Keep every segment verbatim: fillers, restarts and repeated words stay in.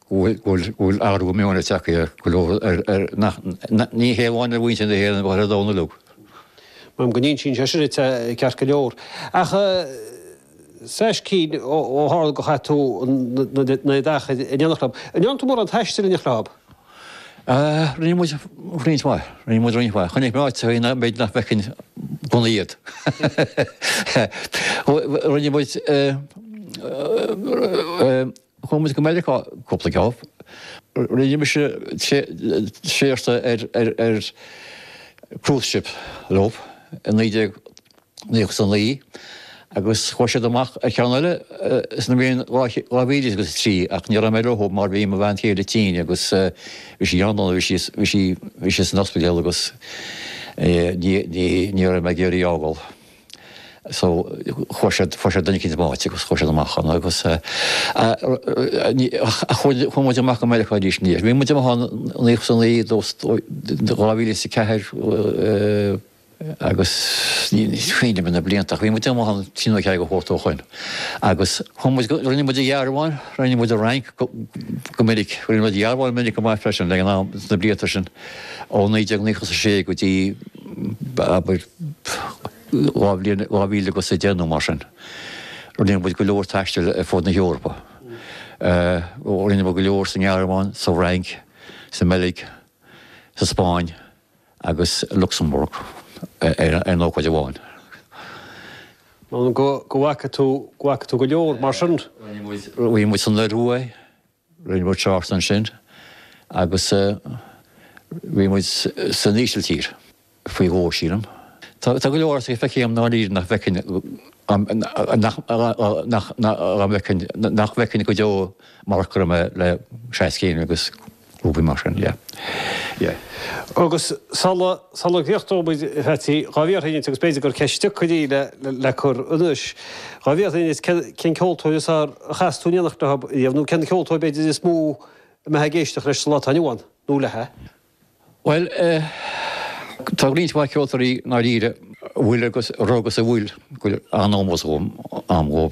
bhfuil áú ména techa ní héháinna bhaint in héan bhar a dóna lu. Mám go níon sin seisiir cear go leor. Acha seis cí ó háil go chaú na dacha in Neanachlab. In Neanú mór an theistir in Neachlab? Rinne mu riáil, rinne mu riáil. Chnig máid na méid nach fecinn gona iad. Rinne muid chuid go méidir cúpla ceáh. Rinne me séirsta ar cruise ship lob in níidir níoch san lí, agus chuise amach a cheanile is na bhíon láhíidir agus trí ach ní mé roth mar bhí a bhain chéad tí agus bhí sé anna bhí sé san ospidéal agus ní me géirí ágáil. So chuise duine cí máte agus chuise amachchan agus chuid amach go méidir chuidís níos. Bhí mu níoch san lí láhíle sa ceir agus chuoine na bliantach, bhí mu an tí che go chóirtóchain. Agus rinne mu dhearháin, rinne mu a rank go minic, rinne mu dhearháin minic go mai freisin le ná na blianta sin ó níideag níchas a sé go dtí láhíle go sé déanú mar sin. Rinne mu go leor teistil a fód na Eorpa. Rinne mu go leor san Gearmáin, sa rank, sa Melig, sa Spáin agus Luxembourg. ar nó chuid bháin. Má go bhacha tú go leor mar sin? Bhí mu san le ruúé, rinne mu teart an sin, agus bhí mu san níosiltír faoi ghó síram. Tá go leor sé feici am náír nach bhecin nach bhecin go deo marcar le seiscéine agus grúpaí mar sin, yeah. Agus sala bhíochtóid hetí gábhíorthaine agus beidir gur ceiste chuí le chur unis. Gábhíorthaine cin ceoltóid a chaú Neanachlab dhéanú cin ceoltóid beidir is mó me géisteach leis lá tainháin nó lethe? Well, tá rint bhaid ceoltarí ná ríre bhfuil agus rógus a bhfuil go anómosóm amgóp.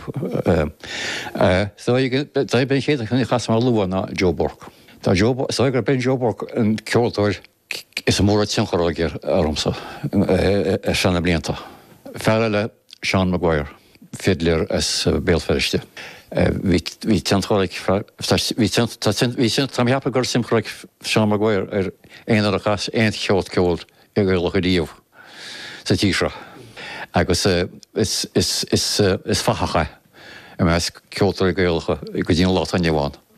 Tá ben chéad chuna chas mar luúa na Joe Bork. Tá gur ben Joe Bork an ceoltóir is mór a tinchoráigir armsa sena blianta. Fear le Sean Maguire, fiddler as béalferiste. Bhí tinchoráig hí tam heappa gur simchoráig Sean Maguire ar éonar a chas éon cheolt ceol i gcuilech a díomh sa tísra. Agus is fachacha a meas ceoltar i gcuilcha i go dtíon lá an Neamháin.